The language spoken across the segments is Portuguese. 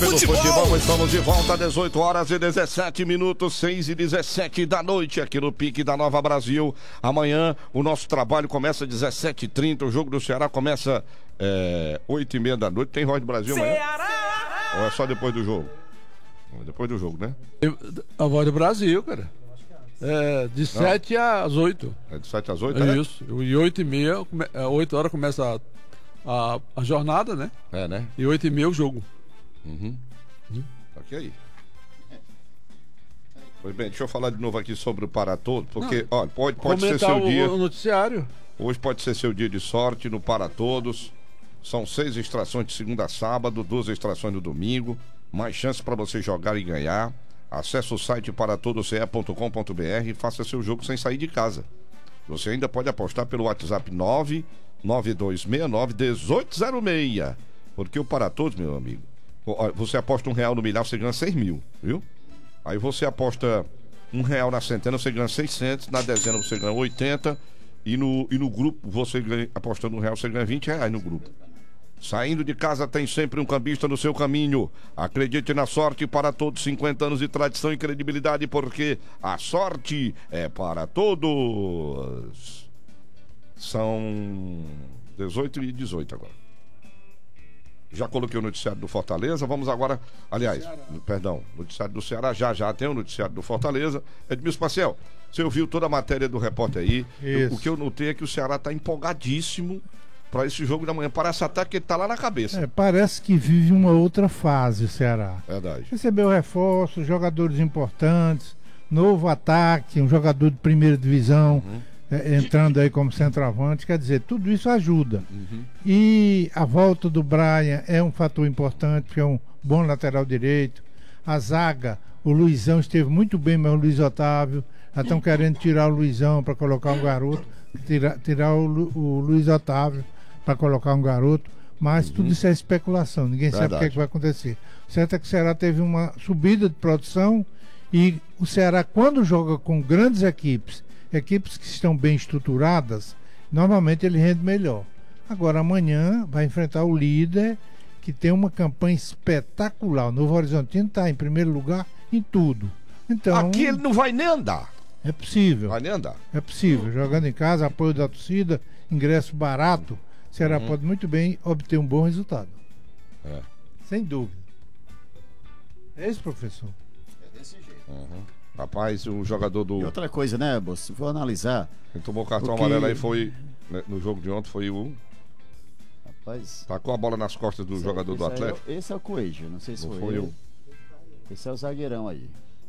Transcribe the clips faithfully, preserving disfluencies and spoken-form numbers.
Pelo futebol, estamos de volta às dezoito horas e dezessete minutos, seis e dezessete da noite, aqui no Pique da Nova Brasil. Amanhã o nosso trabalho começa às dezessete e trinta, o jogo do Ceará começa é, oito e meia da noite. Tem Voz do Brasil amanhã? Ceará! Ou é só depois do jogo? Depois do jogo, né? A Voz do Brasil, cara. É, de sete às oito. É de sete às oito, é? né? Isso. E oito e meia, oito horas começa a, a, a jornada, né? É, né? E oito e meia o jogo. Uhum. Uhum. Ok aí. Pois bem, deixa eu falar de novo aqui sobre o Para Todos, porque, olha, pode, pode ser seu o, dia. O noticiário. Hoje pode ser seu dia de sorte no Para Todos. São seis extrações de segunda a sábado, duas extrações no domingo. Mais chances para você jogar e ganhar. Acesse o site para todos c e ponto com ponto b r e faça seu jogo sem sair de casa. Você ainda pode apostar pelo WhatsApp nove nove dois seis nove um oito zero seis. Porque o Para Todos, meu amigo, você aposta um real no milhar, você ganha seis mil, viu? Aí você aposta um real na centena, você ganha seiscentos, na dezena você ganha oitenta, e no, e no grupo, você ganha, apostando um real, você ganha vinte reais no grupo. Saindo de casa tem sempre um cambista no seu caminho. Acredite na sorte. Para Todos, cinquenta anos de tradição e credibilidade, porque a sorte é para todos. São dezoito e dezoito agora. Já coloquei o noticiário do Fortaleza, vamos agora, aliás, perdão, noticiário do Ceará, já já tem o noticiário do Fortaleza. Edmilson Marcel, você ouviu toda a matéria do repórter aí. Eu, o que eu notei é que o Ceará está empolgadíssimo para esse jogo da manhã. Parece até que ele tá lá na cabeça. É, parece que vive uma outra fase o Ceará. Verdade. Recebeu reforços, jogadores importantes, novo ataque, um jogador de primeira divisão. Uhum. É, entrando aí como centroavante, quer dizer, tudo isso ajuda. Uhum. E a volta do Brian é um fator importante, porque é um bom lateral direito. A zaga, o Luizão esteve muito bem, mas o Luiz Otávio, já estão querendo tirar o Luizão para colocar um garoto, tirar, tirar o, Lu, o Luiz Otávio para colocar um garoto, mas uhum. tudo isso é especulação, ninguém Verdade. sabe o que, é que vai acontecer. O certo é que o Ceará teve uma subida de produção e o Ceará, quando joga com grandes equipes, equipes que estão bem estruturadas, normalmente ele rende melhor. Agora amanhã vai enfrentar o líder, que tem uma campanha espetacular. O Novo Horizontino está em primeiro lugar em tudo. Então, aqui ele não vai nem andar. É possível. Vai nem andar. É possível. Jogando em casa, apoio da torcida, ingresso barato, o Ceará uhum. pode muito bem obter um bom resultado. É. Sem dúvida. É isso, professor? É desse jeito. Uhum. Rapaz, o jogador do... E outra coisa, né, Bolsa? Se for analisar... Quem tomou cartão porque... amarelo aí foi... Né, no jogo de ontem foi o... Rapaz... Tacou a bola nas costas do esse jogador é, do Atlético. É, esse é o Coelho, não sei se não foi, foi eu. Esse é o zagueirão aí.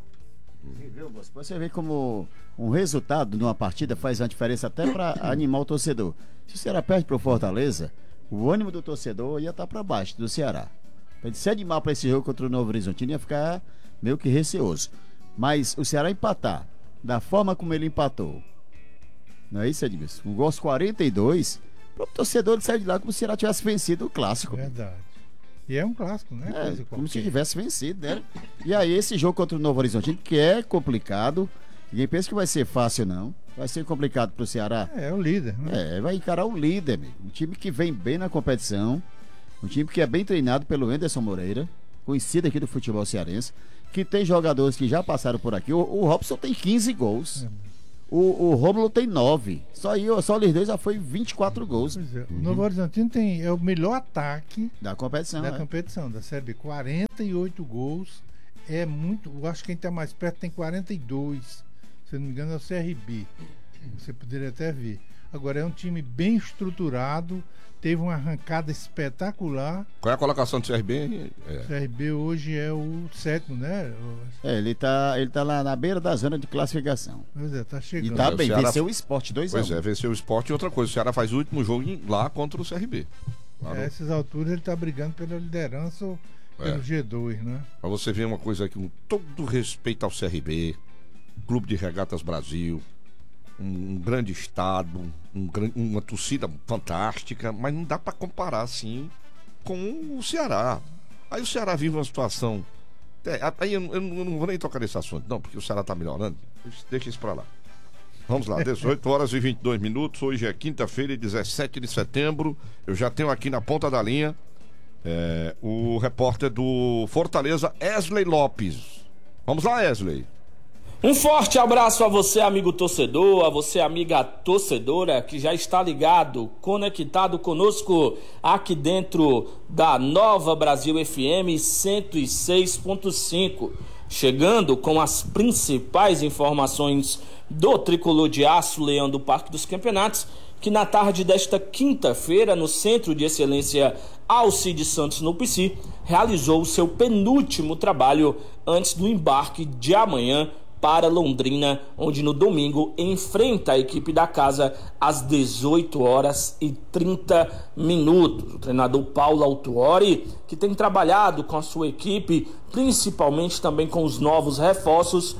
Viu, Bolsa? Você vê como um resultado numa partida faz uma diferença até para animar o torcedor. Se o Ceará perde pro Fortaleza, o ânimo do torcedor ia estar para baixo do Ceará. Pra ele se animar para esse jogo contra o Novo Horizontino ia ficar meio que receoso. Mas o Ceará empatar da forma como ele empatou, não é isso, Edmilson? Um gol aos quarenta e dois, para o torcedor ele sair de lá como se o Ceará tivesse vencido o clássico. Verdade. E é um clássico, né? É, como se tivesse vencido, né? E aí esse jogo contra o Novo Horizontino, que é complicado, ninguém pensa que vai ser fácil, não. Vai ser complicado para o Ceará. É, é o líder, né? É, vai encarar o líder, amigo. Um time que vem bem na competição, um time que é bem treinado pelo Anderson Moreira, conhecido aqui do futebol cearense, que tem jogadores que já passaram por aqui. O, o Robson tem quinze gols. É. O, o Rômulo tem nove. Só aí, só eles dois já foi vinte e quatro gols. Pois é. O Novo Horizontino tem, é o melhor ataque da competição. Da é. competição, da Série B. quarenta e oito gols. É muito. Eu acho que quem está mais perto tem quarenta e dois. Se não me engano, é o C R B. Você poderia até ver. Agora é um time bem estruturado. Teve uma arrancada espetacular. Qual é a colocação do C R B? É. O C R B hoje é o sétimo, né? É, ele tá, ele tá lá na beira da zona de classificação. Pois é, tá chegando. E tá é, bem, Ceará... venceu o Sport dois a um. Pois é, venceu o Sport e outra coisa, o Ceará faz o último jogo lá contra o C R B. Claro. A essas alturas ele tá brigando pela liderança ou pelo é. G dois, né? Pra você ver uma coisa aqui, com todo respeito ao C R B, Clube de Regatas Brasil, um, um grande estado, um, uma torcida fantástica, mas não dá para comparar assim com o Ceará. Aí o Ceará vive uma situação. É, aí eu, eu, eu não vou nem tocar nesse assunto, não, porque o Ceará tá melhorando. Deixa isso para lá. Vamos lá, dezoito horas e vinte e dois minutos. Hoje é quinta-feira, dezessete de setembro. Eu já tenho aqui na ponta da linha É, o repórter do Fortaleza, Wesley Lopes. Vamos lá, Wesley. Um forte abraço a você, amigo torcedor, a você, amiga torcedora, que já está ligado, conectado conosco aqui dentro da Nova Brasil F M cento e seis ponto cinco. Chegando com as principais informações do Tricolor de Aço, Leão do Parque dos Campeonatos, que na tarde desta quinta-feira, no Centro de Excelência Alcides Santos no P C, realizou o seu penúltimo trabalho antes do embarque de amanhã para Londrina, onde no domingo enfrenta a equipe da casa às dezoito horas e trinta minutos. O treinador Paulo Autuori, que tem trabalhado com a sua equipe, principalmente também com os novos reforços,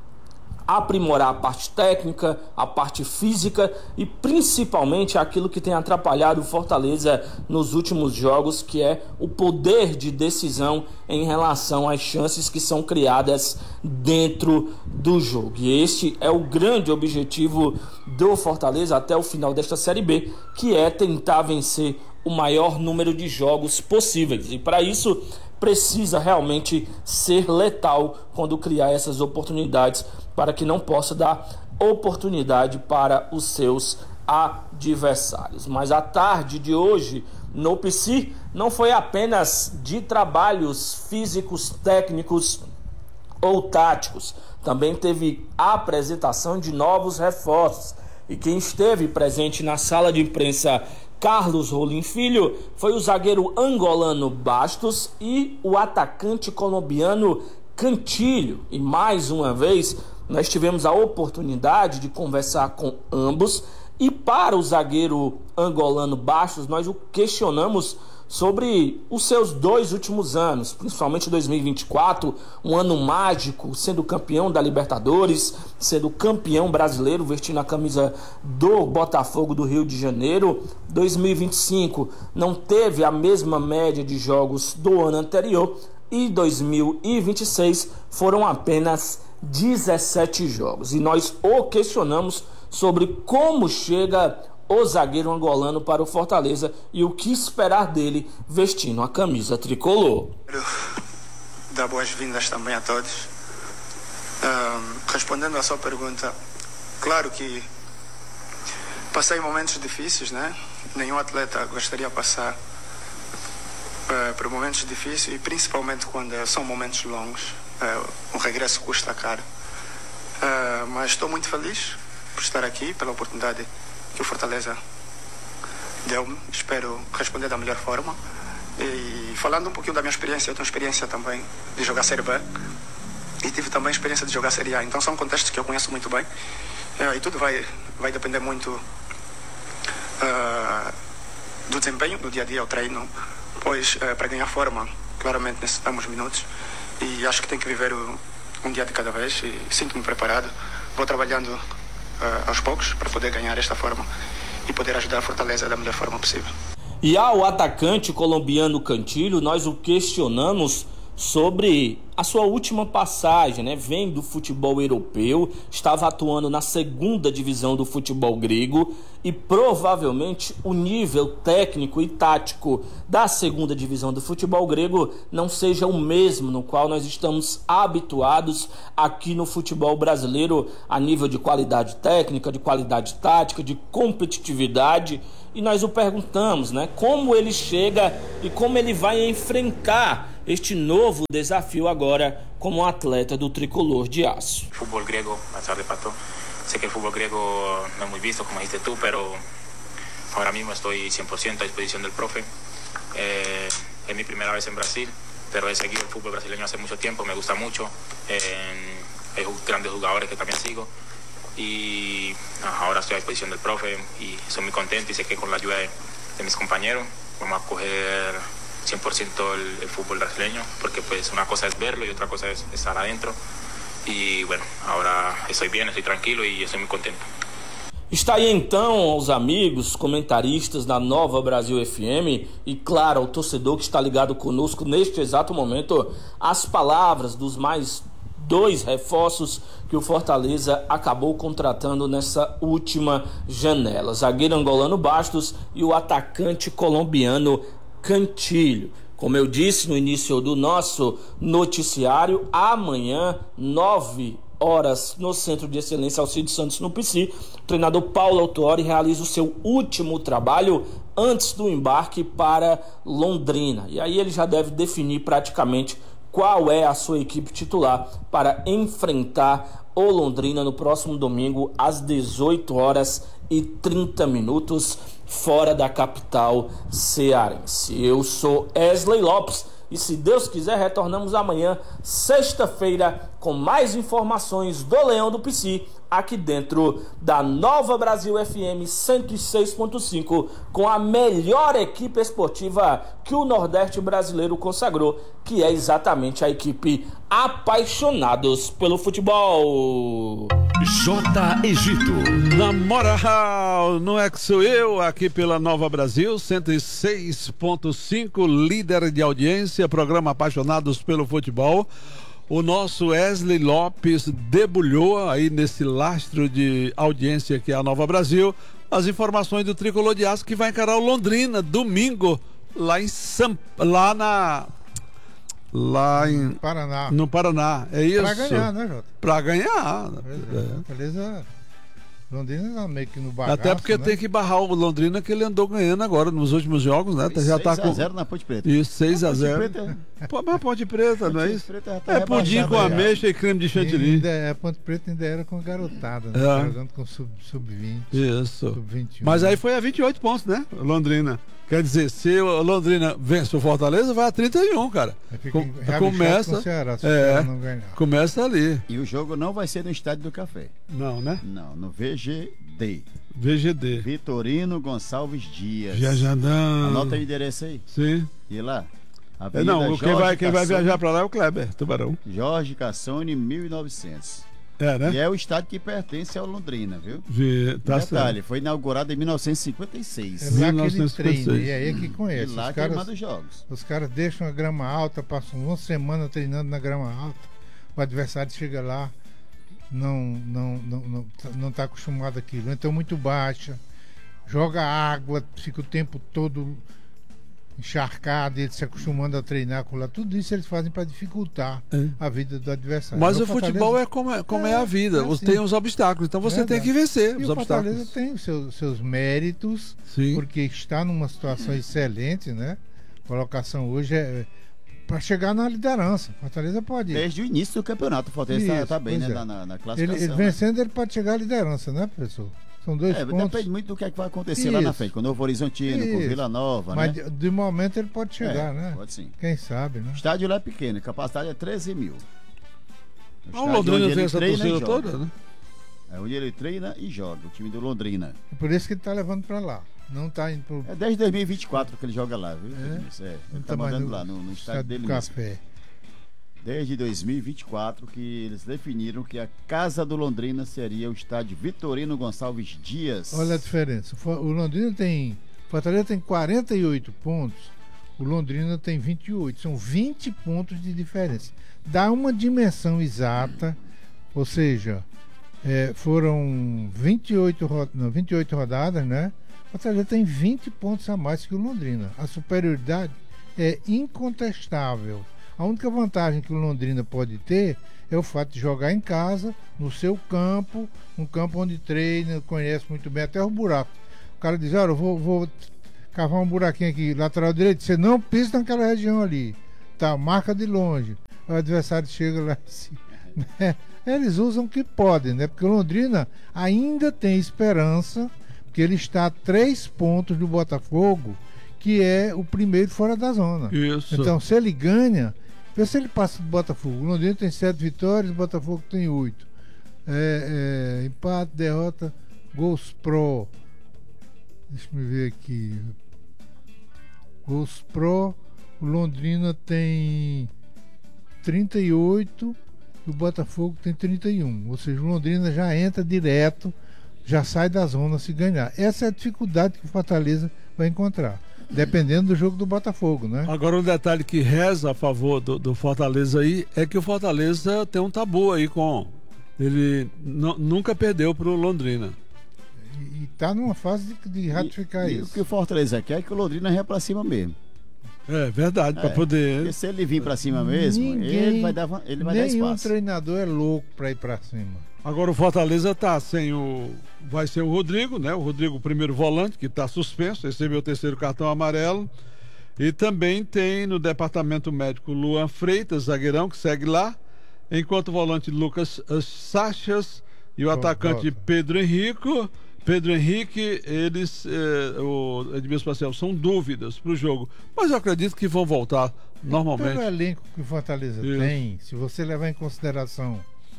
aprimorar a parte técnica, a parte física e principalmente aquilo que tem atrapalhado o Fortaleza nos últimos jogos, que é o poder de decisão em relação às chances que são criadas dentro do jogo. E este é o grande objetivo do Fortaleza até o final desta Série B, que é tentar vencer o maior número de jogos possíveis. E para isso precisa realmente ser letal quando criar essas oportunidades, para que não possa dar oportunidade para os seus adversários. Mas a tarde de hoje no P C não foi apenas de trabalhos físicos, técnicos ou táticos. Também teve a apresentação de novos reforços. E quem esteve presente na sala de imprensa Carlos Rolim Filho foi o zagueiro angolano Bastos e o atacante colombiano Cantilho. E mais uma vez nós tivemos a oportunidade de conversar com ambos. E para o zagueiro angolano Bastos, nós o questionamos sobre os seus dois últimos anos, principalmente dois mil e vinte e quatro, um ano mágico, sendo campeão da Libertadores, sendo campeão brasileiro, vestindo a camisa do Botafogo do Rio de Janeiro. dois mil e vinte e cinco não teve a mesma média de jogos do ano anterior e dois mil e vinte e seis foram apenas dezessete jogos. E nós o questionamos sobre como chega o zagueiro angolano para o Fortaleza e o que esperar dele vestindo a camisa tricolor. Quero dar boas-vindas também a todos. Um, respondendo à sua pergunta, claro que passei momentos difíceis, né? Nenhum atleta gostaria de passar uh, por momentos difíceis, e principalmente quando são momentos longos. Uh, um regresso custa caro. Uh, mas estou muito feliz por estar aqui, pela oportunidade que o Fortaleza deu-me. Espero responder da melhor forma. E falando um pouquinho da minha experiência, eu tenho experiência também de jogar Série B e tive também experiência de jogar Série A. Então são contextos que eu conheço muito bem. Uh, e tudo vai, vai depender muito uh, do desempenho, do dia a dia, o treino. Pois uh, para ganhar forma, claramente necessitamos minutos. E acho que tem que viver o, um dia de cada vez. E sinto-me preparado. Vou trabalhando Uh, aos poucos para poder ganhar esta forma e poder ajudar a Fortaleza da melhor forma possível. E ao atacante colombiano Cantilho, nós o questionamos sobre a sua última passagem, né? Vem do futebol europeu, estava atuando na segunda divisão do futebol grego e provavelmente o nível técnico e tático da segunda divisão do futebol grego não seja o mesmo no qual nós estamos habituados aqui no futebol brasileiro, a nível de qualidade técnica, de qualidade tática, de competitividade. E nós o perguntamos, né, como ele chega e como ele vai enfrentar este novo desafio agora como atleta do Tricolor de Aço. Fútbol griego, a tarde pato. Sé que el fútbol griego no es muy visto, como dijiste tú, pero ahora mismo estoy cien por ciento a disposición del profe. Eh, es mi primera vez en Brasil, pero he seguido el fútbol brasileño hace mucho tiempo, me gusta mucho. Eh, hay grandes jugadores que también sigo. Y ahora estoy a disposición del profe y soy muy contento y sé que con la ayuda de, de mis compañeros vamos a coger cien por ciento el, el fútbol brasileño, porque pues una cosa es verlo y otra cosa es estar adentro. Y bueno, ahora estoy bien, estoy tranquilo y estoy muy contento. Está aí então os amigos, comentaristas da Nova Brasil F M e claro, o torcedor que está ligado conosco neste exato momento, as palavras dos mais dois reforços que o Fortaleza acabou contratando nessa última janela. Zagueiro angolano Bastos e o atacante colombiano Cantilho. Como eu disse no início do nosso noticiário, amanhã, nove horas, no Centro de Excelência Alcides Santos, no P C, o treinador Paulo Autuori realiza o seu último trabalho antes do embarque para Londrina. E aí ele já deve definir praticamente qual é a sua equipe titular para enfrentar o Londrina no próximo domingo às dezoito horas e trinta minutos, fora da capital cearense. Eu sou Wesley Lopes e, se Deus quiser, retornamos amanhã, sexta-feira, com mais informações do Leão do Pici, aqui dentro da Nova Brasil F M cento e seis ponto cinco, com a melhor equipe esportiva que o Nordeste brasileiro consagrou, que é exatamente a equipe Apaixonados pelo Futebol. J. Egito. Na moral, não é que sou eu, aqui pela Nova Brasil, cento e seis ponto cinco, líder de audiência, programa Apaixonados pelo Futebol. O nosso Wesley Lopes debulhou aí nesse lastro de audiência que é a Nova Brasil as informações do Tricolor de Aço, que vai encarar o Londrina domingo lá em São, lá na lá em Paraná. No Paraná, é isso? Pra ganhar, né, Jota? Pra ganhar. É. Beleza. Londrina tá meio que no bagaço, até porque né? tem que barrar o Londrina, que ele andou ganhando agora nos últimos jogos, né? Já tá com seis a zero na Ponte Preta. Isso, seis a zero. Ponte Preta... Pô, mas Ponte Preta, não é isso? Preta tá é pudim com já. ameixa e creme de chantilly. Ainda, a Ponte Preta ainda era com garotada, né? É. Jogando com sub vinte. Isso. sub vinte e um. Mas aí foi a vinte e oito pontos, né? Londrina. Quer dizer, se o Londrina vence o Fortaleza, vai a trinta e um, cara. Com, começa, com o Ceará, se é, o Ceará não ganhar. Começa ali. E o jogo não vai ser no Estádio do Café. Não, né? Não, no V G D. V G D. Vitorino Gonçalves Dias. Viajandão. Anota o endereço aí. Sim. E lá? É, não, quem vai, quem vai viajar pra lá é o Kleber, Tubarão. Jorge Cassone, mil e novecentos. É, né? E é o estádio que pertence ao Londrina, viu? Vi, tá Detalhe, certo. foi inaugurado em mil novecentos e cinquenta e seis. É lá mil novecentos e que ele cinquenta e seis. treina, e aí é que conhece. E lá os que ele caras, manda os jogos. os caras deixam a grama alta, passam uma semana treinando na grama alta, o adversário chega lá, não não não não, não está acostumado àquilo, então muito baixa, joga água, fica o tempo todo encharcado, ele se acostumando a treinar com lá, tudo isso eles fazem para dificultar É. a vida do adversário. Mas o o futebol é como é, como é, É, a vida, é você assim. tem os obstáculos, então você Verdade. tem que vencer E os o Fortaleza obstáculos. tem os seus, seus méritos, Sim. porque está numa situação excelente, né? A colocação hoje é para chegar na liderança. Fortaleza pode. Desde o início do campeonato, o Fortaleza está Isso, tá bem, né? pois é. Na, na, na Ele, classificação. ele vencendo, ele pode chegar à liderança, né, professor? São dois É, pontos. depende muito do que, é que vai acontecer lá na Isso. frente, com o Novo Horizontino, com o Isso. Vila Nova, Mas né? de, de momento ele pode chegar, É, né? pode sim. Quem sabe, né? O estádio lá é pequeno, a capacidade é treze mil. Ah, o Londrina onde tem ele essa treina e torcida joga. toda, né? É onde ele treina e joga, o time do Londrina. É por isso que ele está levando para lá. Não está indo pro É desde dois mil e vinte e quatro que ele joga lá, viu? É? Isso, é. não Ele tá mais mandando no lá, no, no estádio estádio dele do mesmo. Café. Desde dois mil e vinte e quatro que eles definiram que a casa do Londrina seria o estádio Vitorino Gonçalves Dias. Olha a diferença. O For- O Londrina tem. Fortaleza tem quarenta e oito pontos, o Londrina tem vinte e oito. São vinte pontos de diferença. Dá uma dimensão exata, ou seja, é, foram vinte e oito, ro- não, vinte e oito rodadas, né? Fortaleza tem vinte pontos a mais que o Londrina. A superioridade é incontestável. A única vantagem que o Londrina pode ter é o fato de jogar em casa, no seu campo, um campo onde treina, conhece muito bem até o buraco. O cara diz, olha, eu vou, vou cavar um buraquinho aqui, lateral direito, você não pisa naquela região ali. Tá, marca de longe. O adversário chega lá assim, né? Eles usam o que podem, né? Porque o Londrina ainda tem esperança, porque ele está a três pontos do Botafogo, que é o primeiro fora da zona. Isso. Então, se ele ganha, vê se ele passa do Botafogo. O Londrina tem sete vitórias, o Botafogo tem oito. É, é, empate, derrota, gols pro. Deixa eu ver aqui. Gols pro. O Londrina tem trinta e oito e o Botafogo tem trinta e um. Ou seja, o Londrina já entra direto, já sai da zona se ganhar. Essa é a dificuldade que o Fortaleza vai encontrar. Dependendo do jogo do Botafogo, né? Agora um detalhe que reza a favor do, do Fortaleza aí é que o Fortaleza tem um tabu aí com ele n- nunca perdeu pro Londrina. E, e tá numa fase de, de ratificar e, e o isso. que o Fortaleza quer é que o Londrina venha pra cima mesmo. É verdade, É, para poder. Porque se ele vir pra cima mesmo, Ninguém, ele vai dar, van- ele vai dar nenhum espaço. treinador é louco pra ir pra cima. Agora o Fortaleza tá sem o. Vai ser o Rodrigo, né? O Rodrigo, primeiro volante, que tá suspenso, recebeu o terceiro cartão amarelo. E também tem no departamento médico Luan Freitas, zagueirão, que segue lá. Enquanto o volante Lucas uh, Sachas e o Volta, atacante volta. Pedro Henrique. Pedro Henrique, eles, eh, o Edmilson Marcel, são dúvidas para o jogo. Mas eu acredito que vão voltar normalmente. Pelo elenco que o Fortaleza Isso. tem, se você levar em consideração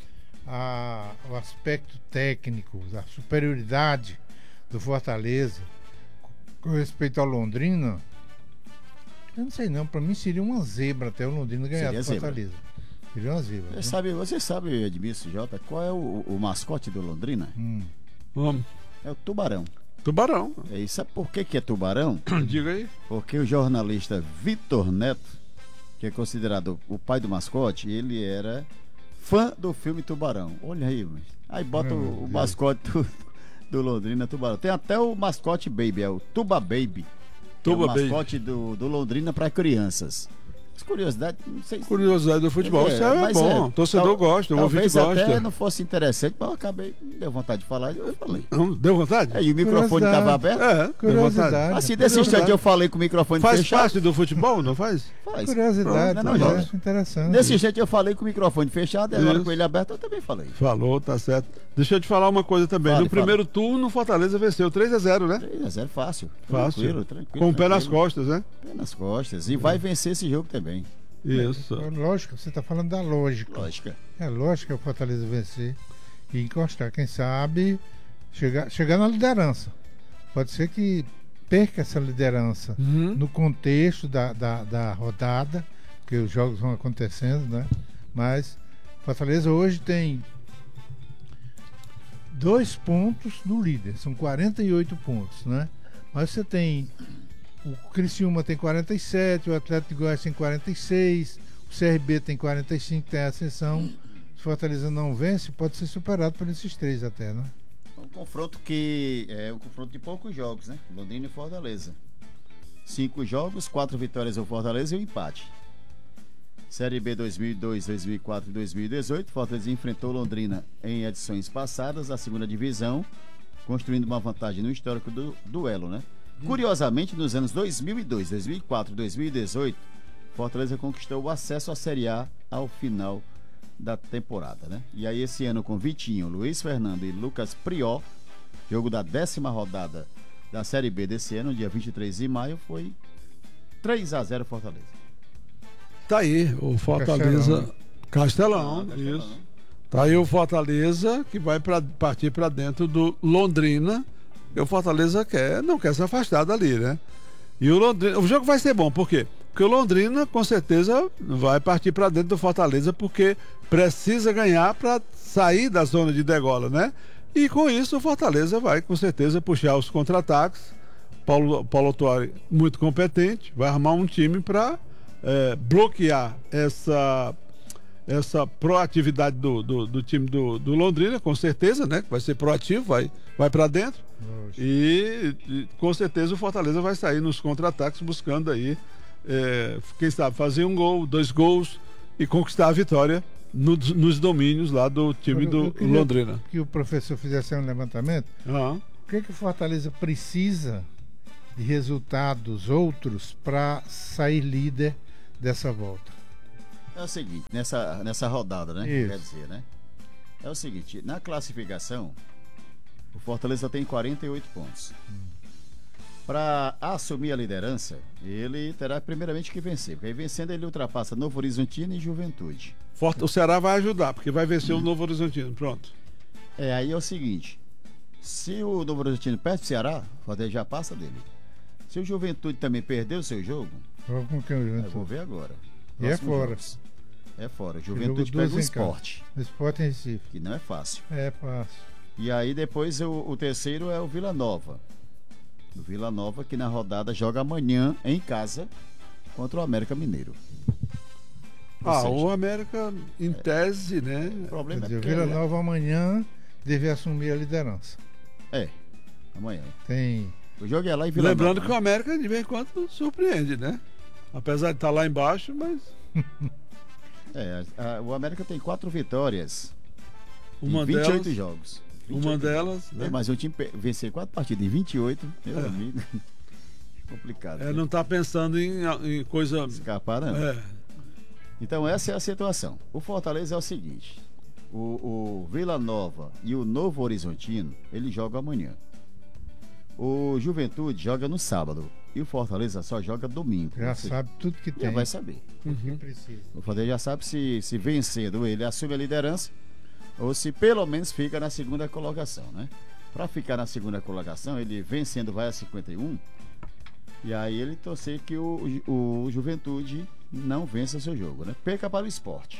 a, o aspecto técnico, a superioridade do Fortaleza com respeito ao Londrina, eu não sei não, para mim seria uma zebra até o Londrina ganhar Seria do zebra. Fortaleza. Seria uma zebra. Você viu? sabe, você sabe, Edmilson Jota, qual é o, o mascote do Londrina? Hum. Vamos. É o Tubarão. Tubarão. É isso. Sabe por que, que é Tubarão? Diga aí. Porque o jornalista Vitor Neto, que é considerado o pai do mascote, ele era fã do filme Tubarão. Olha aí, mas. Aí bota Meu o, o Deus. mascote do, do Londrina Tubarão. Tem até o mascote Baby, é o Tuba Baby. que Tuba é o Baby. mascote do, do Londrina para crianças. As curiosidades, não sei se. Curiosidade do futebol, É, isso é mas bom. é, Torcedor tal- gosta, o ouvinte Talvez até gosta. não fosse interessante, mas eu acabei, me deu vontade de falar e eu falei. Não, deu vontade? Aí o microfone Curiosidade. estava aberto. É, deu vontade. Curiosidade. Assim, desse Curiosidade. instante eu falei com o microfone Faz fechado. parte do futebol, não faz? Faz. Curiosidade, Pronto, não, mas não, eu Jorge. acho interessante. Nesse instante eu falei com o microfone fechado e agora Isso. com ele aberto eu também falei. Falou, tá certo. Deixa eu te falar uma coisa também. Fale, no primeiro turno, o Fortaleza venceu três a zero, né? três a zero fácil. Fácil. Tranquilo, tranquilo. Com o pé nas tranquilo. costas, né? Pé nas costas. E vai vencer esse jogo também. Isso. Lógico, você está falando da lógica. Lógica. É lógico que o Fortaleza vencer e encostar, quem sabe, chegar, chegar na liderança. Pode ser que perca essa liderança Uhum. no contexto da, da, da rodada, porque os jogos vão acontecendo, né? Mas Fortaleza hoje tem dois pontos do líder, são quarenta e oito pontos, né? Mas você tem o Criciúma tem quarenta e sete, o Atlético de Goiás tem quarenta e seis, o C R B tem quarenta e cinco, tem a ascensão. Se Fortaleza não vence, pode ser superado por esses três até, né? Um confronto que é um confronto de poucos jogos, né? Londrina e Fortaleza. Cinco jogos, quatro vitórias ao Fortaleza e um empate. Série B dois mil e dois, dois mil e quatro e dois mil e dezoito, Fortaleza enfrentou Londrina em edições passadas, a segunda divisão, construindo uma vantagem no histórico do duelo, né? Curiosamente, nos anos dois mil e dois, dois mil e quatro e dois mil e dezoito, Fortaleza conquistou o acesso à Série A ao final da temporada, né? E aí esse ano com Vitinho, Luiz Fernando e Lucas Prió, jogo da décima rodada da Série B desse ano, dia vinte e três de maio, foi três a zero Fortaleza. Tá aí o Fortaleza. Castelão, Ah, Castelão. isso. Tá aí o Fortaleza que vai pra, partir para dentro do Londrina. E o Fortaleza quer, não quer se afastar dali, né? E o Londrina, o jogo vai ser bom, por quê? Porque o Londrina com certeza vai partir para dentro do Fortaleza porque precisa ganhar para sair da zona de degola, né? E com isso o Fortaleza vai com certeza puxar os contra-ataques. Paulo, Paulo Autuori, muito competente, vai armar um time para é, bloquear essa essa proatividade do, do, do time do, do Londrina, com certeza, né? Vai ser proativo, vai, vai para dentro. E, e com certeza o Fortaleza vai sair nos contra-ataques buscando aí, é, quem sabe, fazer um gol, dois gols e conquistar a vitória no, nos domínios lá do time Eu- do eu queria Londrina. Que o professor fizesse um levantamento. Ah, O que, que o Fortaleza precisa de resultados outros para sair líder dessa volta? É o seguinte, nessa, nessa rodada, né? Isso. Quer dizer, né? É o seguinte, na classificação, o Fortaleza tem quarenta e oito pontos. Para assumir a liderança, ele terá primeiramente que vencer, porque aí vencendo ele ultrapassa Novo Horizontino e Juventude. Forte- o Ceará vai ajudar, porque vai vencer o Novo Horizontino. Pronto. É, aí é o seguinte, se o Novo Horizontino perde o Ceará, o Fortaleza já passa dele. Se o Juventude também perder o seu jogo, Vamos com quem o eu vou Juventude? ver agora. E é Próximos fora. jogos. É fora. O Jogo Juventude duas pega o em casa. Sport, O Sport em Recife. que não é fácil. É fácil. E aí depois o, o terceiro é o Vila Nova. O Vila Nova que na rodada joga amanhã em casa contra o América Mineiro. Ou Ah, seja, o América, em tese, né? o Quer problema dizer, é o que Vila Nova amanhã deve assumir a liderança. É, amanhã. Tem. O jogo é lá em Vila Lembrando Nova. que o América de vez em quando surpreende, né? Apesar de estar lá embaixo, mas... É, a, a, o América tem quatro vitórias uma em vinte e oito delas, jogos. Uma vinte e oito delas... É, né? mas um time vencer quatro partidas em vinte e oito, meu É. amigo... complicado. É, né? não está pensando em, em coisa... Escapar, não. É. Então essa é a situação. O Fortaleza é o seguinte: o, o Vila Nova e o Novo Horizontino, eles jogam amanhã. O Juventude joga no sábado e o Fortaleza só joga domingo. Já Ou seja, sabe tudo que já tem. vai saber. O que precisa. O Fortaleza já sabe se, se vencendo ele assume a liderança ou se pelo menos fica na segunda colocação, né? Para ficar na segunda colocação, ele vencendo vai a cinquenta e um. E aí ele torcer que o, o, o Juventude não vença seu jogo, né? Perca para o Sport.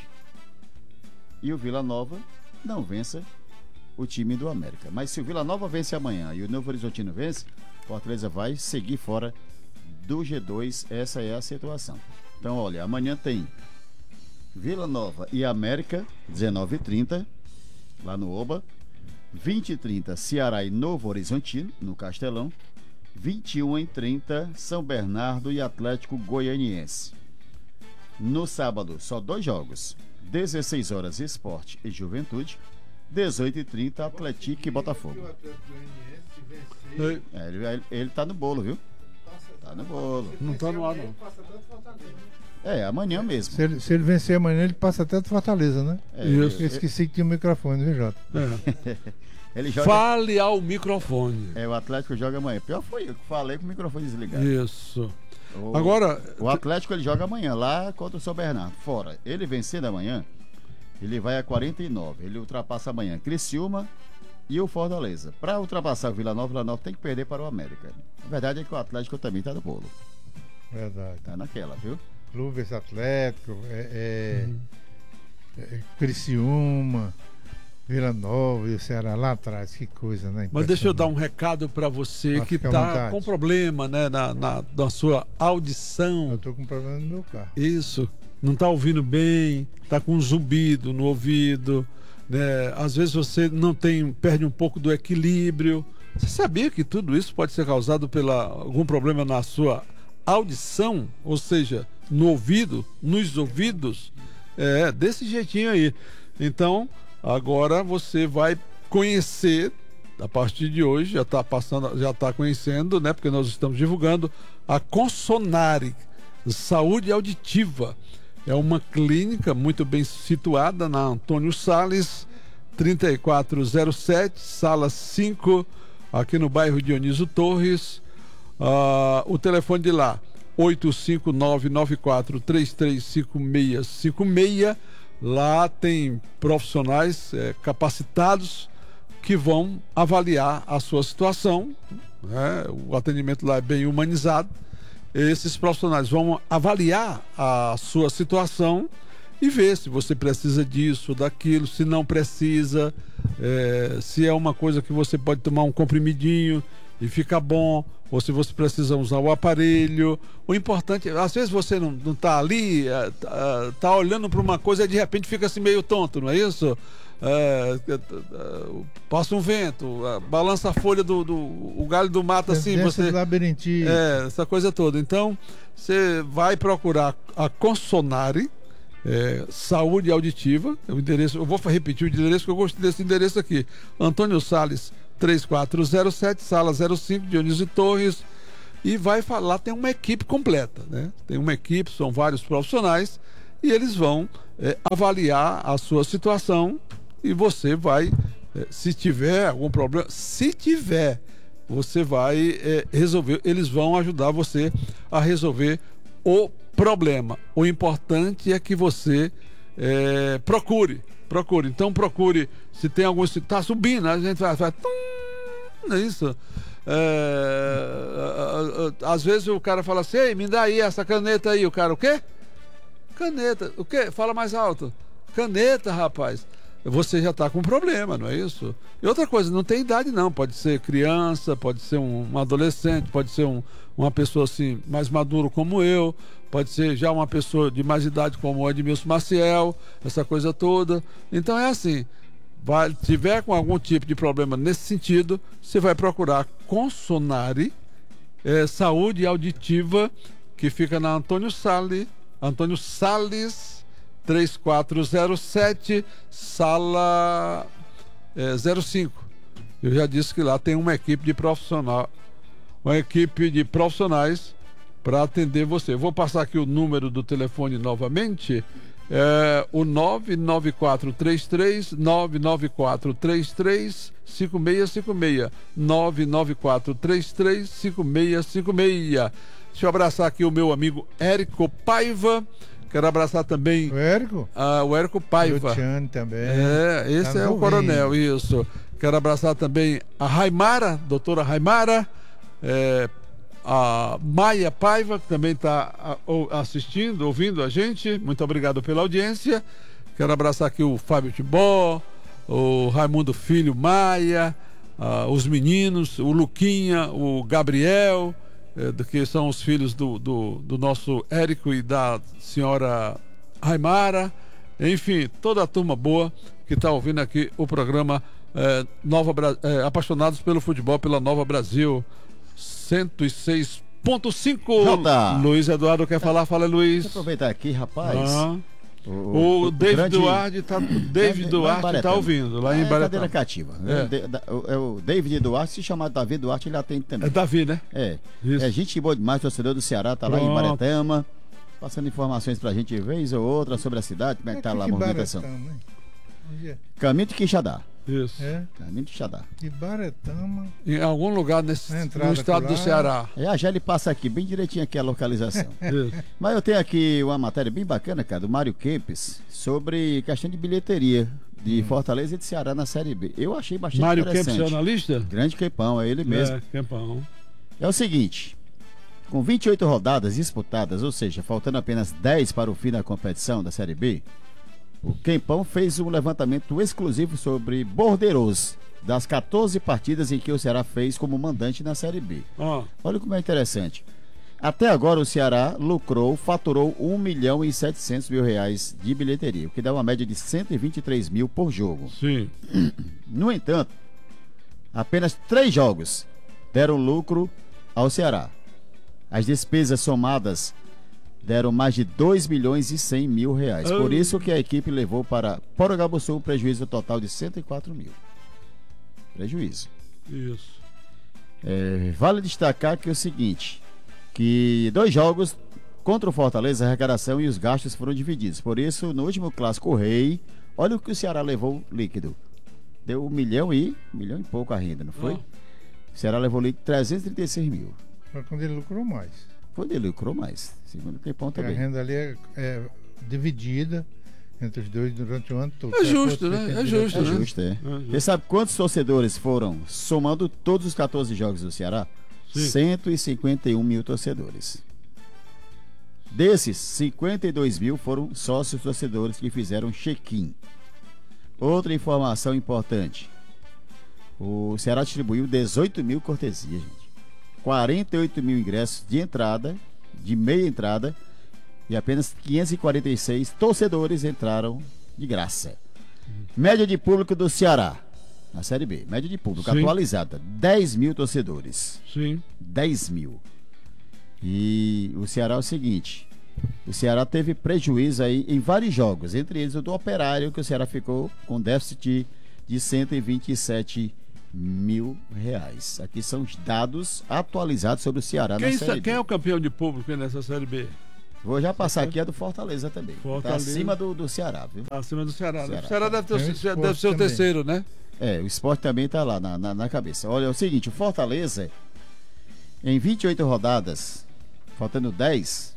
E o Vila Nova não vença o time do América. Mas se o Vila Nova vence amanhã e o Novo Horizontino vence, o Fortaleza vai seguir fora do G dois. Essa é a situação. Então, olha, amanhã tem Vila Nova e América, dezenove e trinta, lá no Oba. vinte e trinta, Ceará e Novo Horizontino, no Castelão. vinte e um e trinta, São Bernardo e Atlético Goianiense. No sábado, só dois jogos. dezesseis horas, Sport e Juventude. dezoito e trinta, Atlético e Botafogo. Ei, É, ele, ele tá no bolo, viu? Tá no bolo. Não está no ar, não. É, amanhã mesmo. Se ele, se ele vencer amanhã, ele passa até do Fortaleza, né? É, Isso. Eu esqueci que tinha o microfone, viu, Jota? É. Ele joga. Fale ao microfone. É, o Atlético joga amanhã. Pior foi eu que falei com o microfone desligado. Isso. O, Agora, o Atlético ele joga amanhã, lá contra o São Bernardo. Fora. Ele vencendo amanhã, ele vai a quarenta e nove. Ele ultrapassa amanhã Criciúma e o Fortaleza. Para ultrapassar o Vila Nova, o Vila Nova tem que perder para o América. A verdade é que o Atlético também tá no bolo. Verdade. Tá naquela, viu? Clubes Atlético, é, é, é Criciúma, Vila Nova e o Ceará lá atrás, que coisa, né? mas deixa eu dar um recado para você Ah, que fica à está vontade. com problema, né, na, na, na sua audição. Eu tô com problema no meu carro. Isso, não está ouvindo bem, está com um zumbido no ouvido, né? Às vezes você não tem, perde um pouco do equilíbrio. Você sabia que tudo isso pode ser causado por algum problema na sua audição, ou seja, no ouvido, nos ouvidos? É, desse jeitinho aí. Então, agora você vai conhecer, a partir de hoje, já está passando, já está conhecendo, né? Porque nós estamos divulgando a Consonare Saúde Auditiva. É uma clínica muito bem situada na Antônio Salles, trinta e quatro zero sete, sala cinco, aqui no bairro Dionísio Torres. Uh, o telefone de lá, oito cinco nove nove quatro três três cinco seis cinco seis. Lá tem profissionais é, capacitados que vão avaliar a sua situação, né? O atendimento lá é bem humanizado. Esses profissionais vão avaliar a sua situação e ver se você precisa disso, daquilo, se não precisa, é, se é uma coisa que você pode tomar um comprimidinho e fica bom, ou se você precisa usar o aparelho. O importante, às vezes você não, não tá ali, é, tá, tá olhando para uma coisa e de repente fica assim meio tonto, não é isso? É, é, passa um vento, é, balança a folha do, do o galho do mato assim, você labirintinho. É, essa coisa toda. Então, você vai procurar a Consonare é, Saúde Auditiva, o endereço, eu vou repetir o endereço que eu gostei desse endereço aqui. Antônio Salles três quatro zero sete, sala zero cinco, Dionísio Torres, e vai falar, tem uma equipe completa, né? Tem uma equipe, são vários profissionais, e eles vão é, avaliar a sua situação, e você vai, é, se tiver algum problema, se tiver, você vai é, resolver, eles vão ajudar você a resolver o problema. O importante é que você é, procure, procure. Então procure, se tem algum, se está subindo, a gente vai, vai tum, não é isso? É, às vezes o cara fala assim, ei, me dá aí essa caneta aí, o cara, o quê? Caneta, o quê? Fala mais alto. Caneta, rapaz. Você já está com problema, não é isso? E outra coisa, não tem idade não, pode ser criança, pode ser um, um adolescente, pode ser um, uma pessoa assim, mais maduro como eu, pode ser já uma pessoa de mais idade como o Edmilson Maciel, essa coisa toda. Então é assim, vai, tiver com algum tipo de problema nesse sentido, você vai procurar Consonare é, Saúde Auditiva, que fica na Antônio Salles, Antônio Salles, três quatro zero sete, sala é, zero cinco. Eu já disse que lá tem uma equipe de profissional, uma equipe de profissionais para atender você. Vou passar aqui o número do telefone novamente. É, o nove nove quatro três três nove nove quatro três três cinco seis cinco seis nove nove quatro três três cinco seis cinco seis. Deixa eu abraçar aqui o meu amigo Érico Paiva. Quero abraçar também o Érico, ah, o Érico Paiva. Luciano também. É, esse tá é o coronel, isso. Quero abraçar também a Raimara, doutora Raimara, é, a Maia Paiva, que também está assistindo, ouvindo a gente. Muito obrigado pela audiência. Quero abraçar aqui o Fábio Tibó, o Raimundo Filho Maia, uh, os meninos, o Luquinha, o Gabriel, eh, que são os filhos do, do, do nosso Érico e da senhora Raimara. Enfim, toda a turma boa que está ouvindo aqui o programa eh, Nova, eh, Apaixonados pelo Futebol pela Nova Brasil cento e seis ponto cinco. Jota. Luiz Eduardo quer falar? Fala, Luiz. Deixa eu aproveitar aqui, rapaz. Ah. O, O, o, o David grande... Duarte tá, David é, Duarte está ouvindo lá em é, Baretama. Cadeira cativa. É. O, é o David Duarte, se chamar David Duarte, ele atende também. É Davi, né? É. Isso. É gente boa demais, torcedor do Ceará, tá Pronto. lá em Baretama, passando informações pra gente vez ou outra sobre a cidade, como é que tá lá a movimentação. Baretama, hein? Caminho de Quixadá. Isso. É, Caminho de Quixadá. de Baretama. Em algum lugar nesse, A entrada no estado por do lá. Ceará. É, a Gelli passa aqui, bem direitinho aqui a localização. Isso. Mas eu tenho aqui uma matéria bem bacana, cara, do Mário Kempes, sobre questão de bilheteria de Hum. Fortaleza e de Ceará na Série B. Eu achei bastante Mário Kempes interessante. é analista? Grande Quempão, é ele mesmo. É, Quempão. É o seguinte, com vinte e oito rodadas disputadas, ou seja, faltando apenas dez para o fim da competição da Série B, o Quempão fez um levantamento exclusivo sobre borderôs das quatorze partidas em que o Ceará fez como mandante na Série B. Ó, Olha como é interessante. Até agora o Ceará lucrou, faturou um milhão e setecentos mil reais de bilheteria, o que dá uma média de cento e vinte e três mil por jogo. sim. No entanto, apenas três jogos deram lucro ao Ceará. As despesas somadas deram mais de dois milhões e cem mil reais. Oh. Por isso que a equipe levou para Porangabuçu um prejuízo total de cento e quatro mil. Prejuízo. Isso. É, vale destacar que é o seguinte, que dois jogos contra o Fortaleza, a arrecadação e os gastos foram divididos. Por isso, no último clássico, o Rei, olha o que o Ceará levou líquido. Deu um milhão e, um milhão e pouco a renda, não foi? Oh. O Ceará levou líquido trezentos e trinta e seis mil. Foi quando ele lucrou mais. Foi ele lucrou mais. Segundo o Quempão Porque a também. renda ali é, é dividida entre os dois durante o ano todo. É justo, né? É justo, É né? justo, é. É justo. Você sabe quantos torcedores foram, somando todos os quatorze jogos do Ceará? Sim. cento e cinquenta e um mil torcedores. Desses, cinquenta e dois mil foram sócios torcedores que fizeram check-in. Outra informação importante. O Ceará distribuiu dezoito mil cortesias, gente. quarenta e oito mil ingressos de entrada, de meia entrada, e apenas quinhentos e quarenta e seis torcedores entraram de graça. Média de público do Ceará, na Série B, média de público Sim. atualizada, dez mil torcedores. Sim. dez mil. E o Ceará é o seguinte, o Ceará teve prejuízo aí em vários jogos, entre eles o do Operário, que o Ceará ficou com déficit de cento e vinte e sete mil reais. Aqui são os dados atualizados sobre o Ceará Quem, na sa- Série quem B. é o campeão de público nessa Série B? Vou já passar aqui a do Fortaleza também. Fortaleza. Tá acima do, do Ceará, viu? Tá acima do Ceará. né? Ceará. O Ceará deve, ter, o- Tem o Sport deve ser o também. terceiro, né? É, o Sport também tá lá na, na, na cabeça. Olha, é o seguinte, o Fortaleza, em vinte e oito rodadas, faltando dez,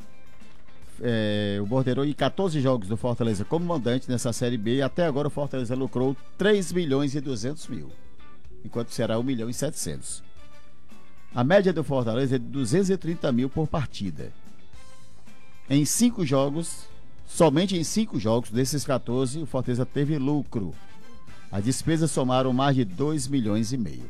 é, o borderou em quatorze jogos do Fortaleza como mandante nessa Série B, e até agora o Fortaleza lucrou três milhões e duzentos mil, enquanto o Ceará um milhão e setecentos. A média do Fortaleza é de duzentos e trinta mil por partida. Em cinco jogos, somente em cinco jogos desses quatorze, o Fortaleza teve lucro. As despesas somaram mais de dois milhões e meio.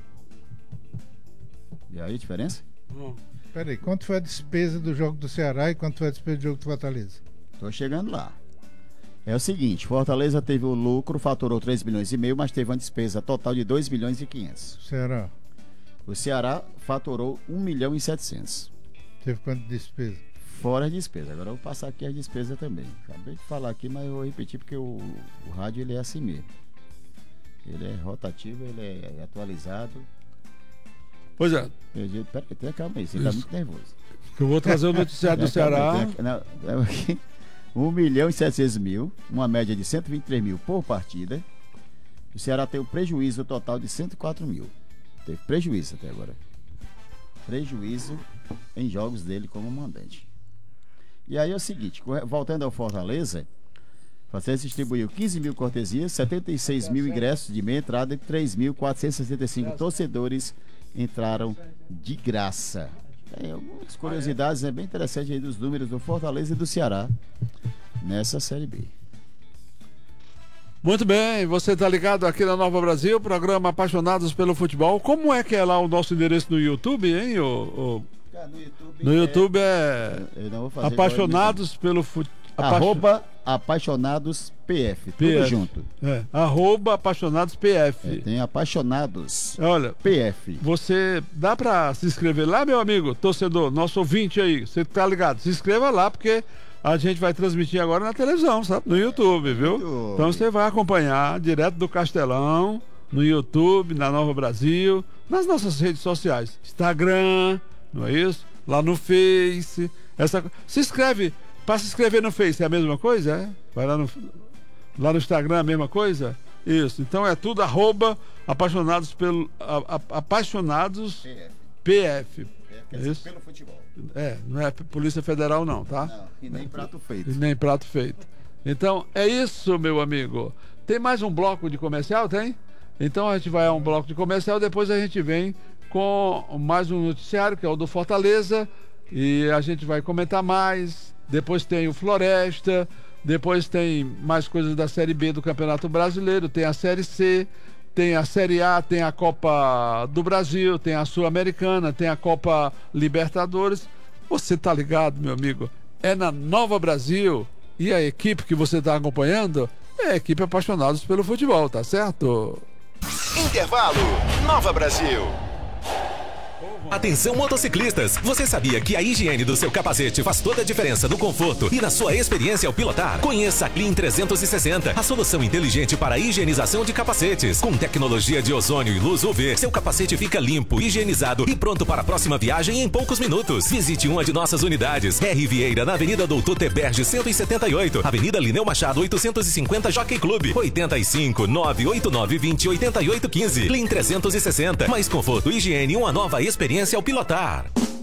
E aí a diferença? Hum. Peraí, quanto foi a despesa do jogo do Ceará e quanto foi a despesa do jogo do Fortaleza? Tô chegando lá. É o seguinte, Fortaleza teve o lucro, faturou três milhões e meio, mas teve uma despesa total de dois milhões e quinhentos. Ceará O Ceará faturou um milhão e setecentos. teve quanto de despesa? Fora as despesas. Agora eu vou passar aqui as despesas também. Acabei de falar aqui, mas eu vou repetir porque o, o rádio ele é assim mesmo. Ele é rotativo, ele é atualizado. Pois é. Peraí, tenha calma aí, você está muito nervoso. Eu vou trazer o noticiário do Ceará. um milhão e setecentos mil, uma média de cento e vinte e três mil por partida. O Ceará tem um prejuízo total de cento e quatro mil. Teve prejuízo até agora. Prejuízo em jogos dele como mandante. E aí é o seguinte, voltando ao Fortaleza, Fortaleza distribuiu quinze mil cortesias, setenta e seis mil ingressos de meia entrada e três mil quatrocentos e sessenta e cinco torcedores entraram de graça. Tem algumas curiosidades, é bem interessante aí dos números do Fortaleza e do Ceará nessa Série B. Muito bem, você está ligado aqui na Nova Brasil, programa Apaixonados pelo Futebol. Como é que é lá o nosso endereço no YouTube, hein? O, o... Cara, no YouTube, no YouTube é, é Apaixonados pelo Futebol. Arroba Apaixonados P F, tudo P F. junto. É, arroba Apaixonados P F. É, tem Apaixonados Olha, P F. Você dá pra se inscrever lá, meu amigo, torcedor, nosso ouvinte aí, você tá ligado? Se inscreva lá, porque a gente vai transmitir agora na televisão, sabe? No YouTube, viu? YouTube. Então você vai acompanhar direto do Castelão, no YouTube, na Nova Brasil, nas nossas redes sociais. Instagram, não é isso? Lá no Face. Essa... Se inscreve. Para se inscrever no Face é a mesma coisa? É? Vai lá no, lá no Instagram a mesma coisa? Isso. Então é tudo arroba apaixonados pelo a, a, apaixonados P F. É isso? Pelo futebol. É, não é Polícia Federal não, tá? Não, e nem prato feito. E nem prato feito. Então é isso, meu amigo. Tem mais um bloco de comercial, tem? Então a gente vai a um bloco de comercial, depois a gente vem com mais um noticiário, que é o do Fortaleza, e a gente vai comentar mais. Depois tem o Floresta, depois tem mais coisas da Série B do Campeonato Brasileiro, tem a Série C, tem a Série A, tem a Copa do Brasil, tem a Sul-Americana, tem a Copa Libertadores. Você tá ligado, meu amigo? É na Nova Brasil, e a equipe que você tá acompanhando é a equipe Apaixonados pelo Futebol, tá certo? Intervalo, Nova Brasil. Atenção motociclistas, você sabia que a higiene do seu capacete faz toda a diferença no conforto e na sua experiência ao pilotar? Conheça a Clean trezentos e sessenta, a solução inteligente para a higienização de capacetes. Com tecnologia de ozônio e luz U V, seu capacete fica limpo, higienizado e pronto para a próxima viagem em poucos minutos. Visite uma de nossas unidades, R. Vieira, na Avenida Doutor Teberge cento e setenta e oito, Avenida Lineu Machado oitocentos e cinquenta, Jockey Club, oitenta e cinco, nove oito nove, vinte, oitenta e oito, quinze. Clean trezentos e sessenta, mais conforto, higiene e uma nova experiência ao pilotar.